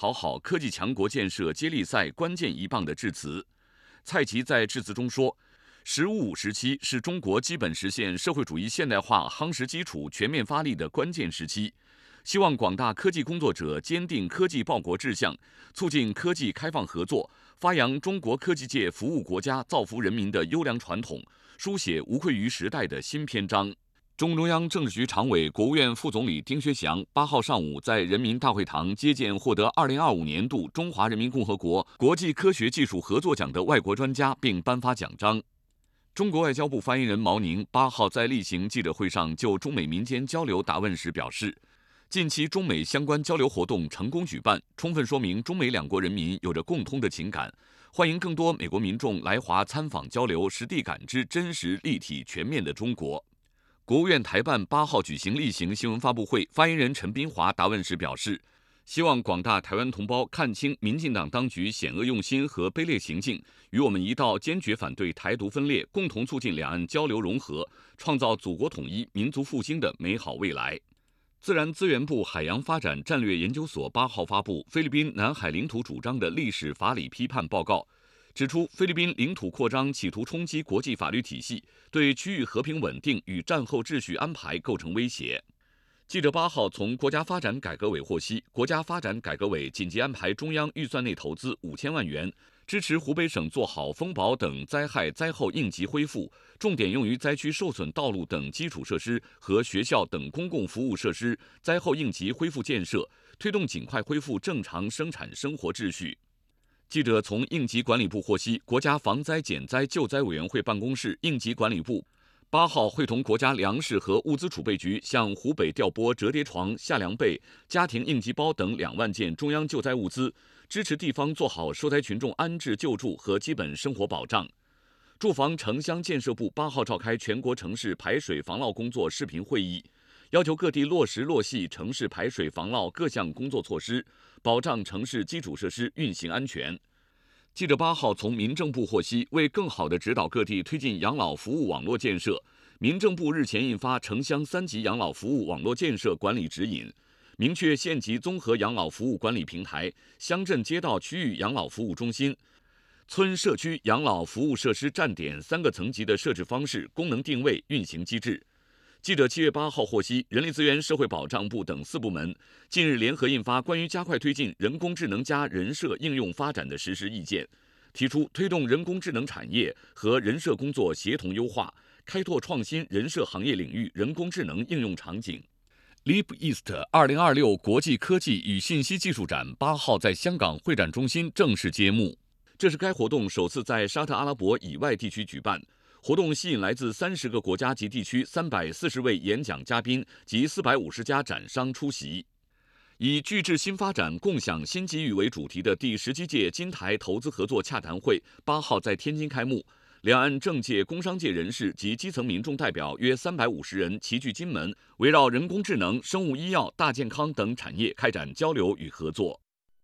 讨好科技强国建设接力赛关键一棒的致辞。蔡奇在致辞中说，“15+5时期是中国基本实现社会主义现代化夯实基础、全面发力的关键时期。希望广大科技工作者坚定科技报国志向，促进科技开放合作，发扬中国科技界服务国家、造福人民的优良传统，书写无愧于时代的新篇章。”中共中央政治局常委、国务院副总理丁薛祥8号上午在人民大会堂接见获得2025年度中华人民共和国国际科学技术合作奖的外国专家，并颁发奖章。中国外交部发言人毛宁8号在例行记者会上就中美民间交流答问时表示，近期中美相关交流活动成功举办，充分说明中美两国人民有着共通的情感，欢迎更多美国民众来华参访交流，实地感知真实、立体、全面的中国。国务院台办8号举行例行新闻发布会，发言人陈斌华答问时表示，希望广大台湾同胞看清民进党当局险恶用心和卑劣行径，与我们一道坚决反对台独分裂，共同促进两岸交流融合，创造祖国统一、民族复兴的美好未来。自然资源部海洋发展战略研究所8号发布菲律宾南海领土主张的历史法理批判报告，指出菲律宾领土扩张企图冲击国际法律体系，对区域和平稳定与战后秩序安排构成威胁。记者8号从国家发展改革委获悉，国家发展改革委紧急安排中央预算内投资5000万元，支持湖北省做好风雹等灾害灾后应急恢复，重点用于灾区受损道路等基础设施和学校等公共服务设施灾后应急恢复建设，推动尽快恢复正常生产生活秩序。记者从应急管理部获悉，国家防灾减灾救灾委员会办公室应急管理部8号会同国家粮食和物资储备局向湖北调拨折叠床、夏凉被、家庭应急包等2万件中央救灾物资，支持地方做好受灾群众安置救助和基本生活保障。住房城乡建设部8号召开全国城市排水防涝工作视频会议，要求各地落实落细城市排水防涝各项工作措施，保障城市基础设施运行安全。记者8号从民政部获悉，为更好地指导各地推进养老服务网络建设，民政部日前印发城乡3级养老服务网络建设管理指引，明确县级综合养老服务管理平台、乡镇街道区域养老服务中心、村社区养老服务设施站点3个层级的设置方式、功能定位、运行机制。记者7月8号获悉，人力资源社会保障部等4部门近日联合印发关于加快推进人工智能加人社应用发展的实施意见，提出推动人工智能产业和人社工作协同优化，开拓创新人社行业领域人工智能应用场景。Leap East 2026国际科技与信息技术展8号在香港会展中心正式揭幕，这是该活动首次在沙特阿拉伯以外地区举办。活动吸引来自30个国家及地区340位演讲嘉宾及450家展商出席。以聚智新发展、共享新机遇为主题的第17届金台投资合作洽谈会8号在天津开幕，两岸政界、工商界人士及基层民众代表约350人齐聚金门，围绕人工智能、生物医药、大健康等产业开展交流与合作。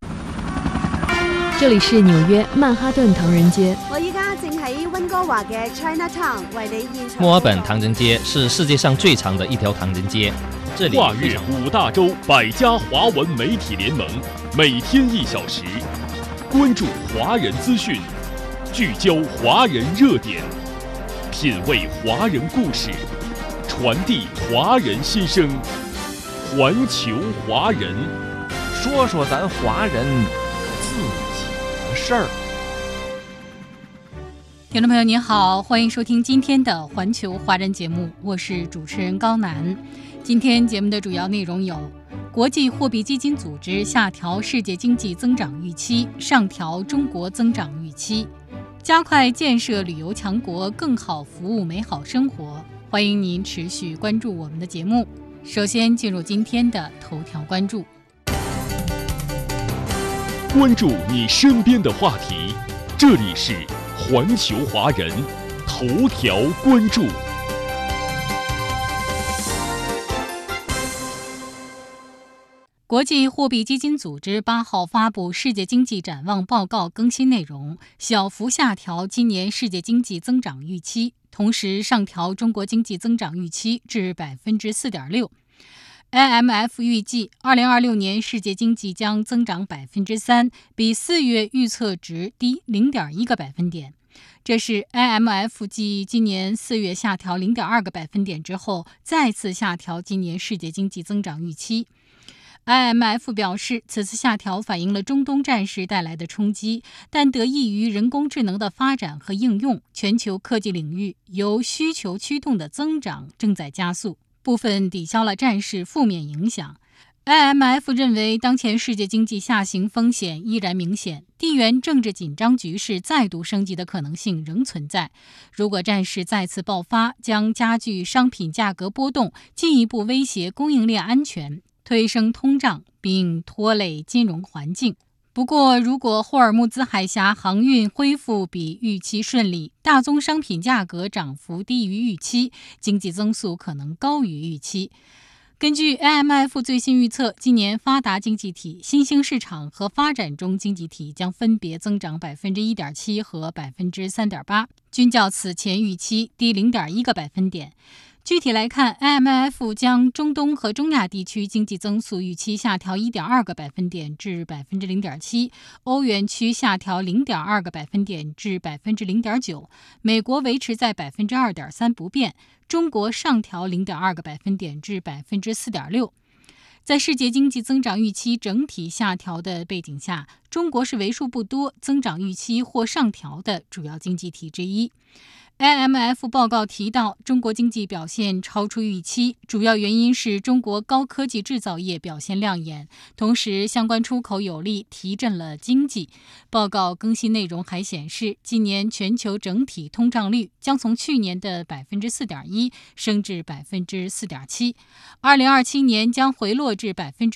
这里是紐約曼哈頓唐人街。 我依家正喺溫哥華嘅 Chinatown 為你現場。 墨爾本唐人街是世界上最長的一條唐人街，這裡跨越5大洲100家華文媒體聯盟，每天1小時，關注華人資訊，聚焦華人熱點，品味華人故事，傳遞華人心聲，環球華人， 說說咱華人自己的事兒。 听众朋友您好，欢迎收听今天的环球华人节目，我是主持人高楠。今天节目的主要内容有：国际货币基金组织下调世界经济增长预期，上调中国增长预期；加快建设旅游强国，更好服务美好生活。欢迎您持续关注我们的节目。首先进入今天的头条关注。 关注你身边的话题，这里是环球华人头条关注。 国际货币基金组织8号发布世界经济展望报告更新内容，小幅下调今年世界经济增长预期，同时上调中国经济增长预期至 4.6%。 IMF 预计2026年世界经济将增长3%，比4月预测值低0.1个百分点。这是 IMF 继今年4月下调0.2个百分点之后，再次下调今年世界经济增长预期。IMF 表示，此次下调反映了中东战事带来的冲击，但得益于人工智能的发展和应用，全球科技领域由需求驱动的增长正在加速，部分抵消了战事负面影响。IMF 认为，当前世界经济下行风险依然明显，地缘政治紧张局势再度升级的可能性仍存在。如果战事再次爆发，将加剧商品价格波动，进一步威胁供应链安全，推升通胀，并拖累金融环境。不过，如果霍尔木兹海峡航运恢复比预期顺利，大宗商品价格涨幅低于预期，经济增速可能高于预期。根据 IMF 最新预测，今年发达经济体、新兴市场和发展中经济体将分别增长 1.7% 和 3.8%， 均较此前预期低0.1个百分点。具体来看， IMF 将中东和中亚地区经济增速预期下调 1.2个百分点至 0.7%， 欧元区下调 0.2个百分点至 0.9%， 美国维持在 2.3% 不变，中国上调 0.2个百分点至 4.6%。在世界经济增长预期整体下调的背景下，中国是为数不多增长预期或上调的主要经济体之一。IMF 报告提到，中国经济表现超出预期，主要原因是中国高科技制造业表现亮眼，同时相关出口有力，提振了经济。报告更新内容还显示，今年全球整体通胀率将从去年的 4.1% 升至 4.7%， 2027年将回落至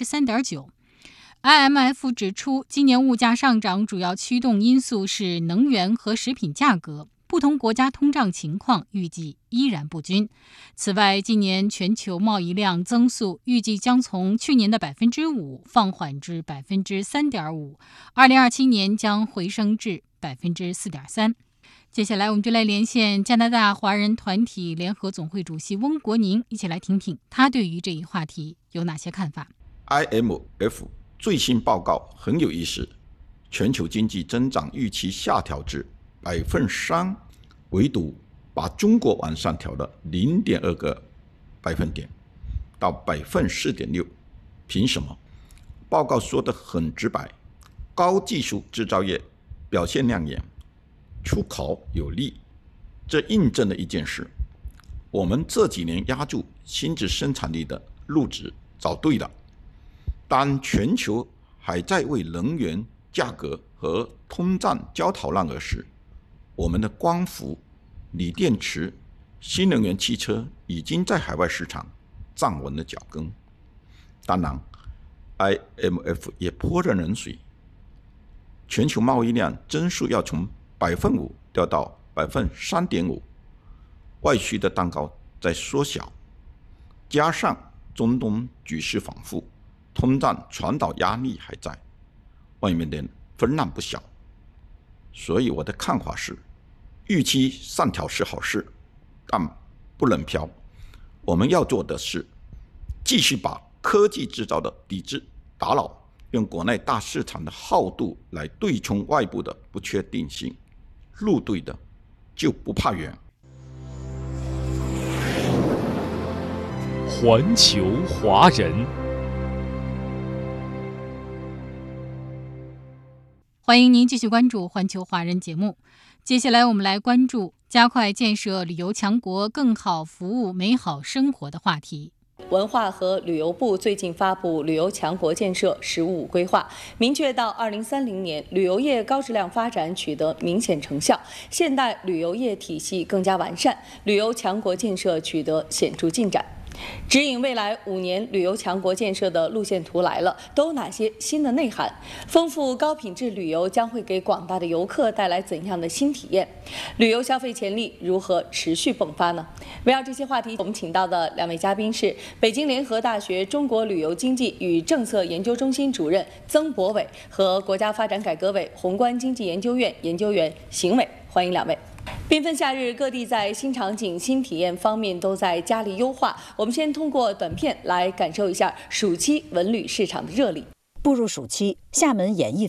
3.9%。IMF 指出，今年物价上涨主要驱动因素是能源和食品价格，不同国家通胀情况预计依然不均。此外，今年全球贸易量增速预计将从去年的 5% 放缓至 3.5%， 2027年将回升至 4.3%。接下来我们就来连线加拿大华人团体联合总会主席翁国宁，一起来听听他对于这一话题有哪些看法。 IMF 最新报告很有意思，全球经济增长预期下调至 3%， 唯独把中国往上调了 0.2个百分点到 4.6%。 凭什么？报告说得很直白，高技术制造业表现亮眼，出口有力，这印证了一件事，我们这几年压住新质生产力的路子找对了。当全球还在为能源价格和通胀焦头烂额时，我们的光伏、锂电池、新能源汽车已经在海外市场站稳了脚跟。当然 IMF 也泼了冷水，全球贸易量增速要从 5% 掉到 3.5%， 外需的蛋糕在缩小，加上中东局势反复，通胀传导压力还在，外面的风浪不小。所以我的看法是，预期上调是好事，但不能飘。我们要做的是继续把科技制造的抵制打牢，用国内大市场的厚度来对冲外部的不确定性。路对的就不怕远。 环球华人， 欢迎您继续关注环球华人节目。接下来我们来关注加快建设旅游强国，更好服务美好生活的话题。 文化和旅游部最近发布旅游强国建设“十五”规划，明确到2030年，旅游业高质量发展取得明显成效，现代旅游业体系更加完善，旅游强国建设取得显著进展。指引未来5年旅游强国建设的路线图来了，都有哪些新的内涵？丰富高品质旅游将会给广大的游客带来怎样的新体验？旅游消费潜力如何持续迸发呢？围绕这些话题，我们请到的2位嘉宾是北京联合大学中国旅游经济与政策研究中心主任曾博伟和国家发展改革委宏观经济研究院研究员邢伟，欢迎2位。 缤纷夏日，各地在新场景、新体验方面都在加力优化。我们先通过短片来感受一下暑期文旅市场的热力。 步入暑期，厦门演艺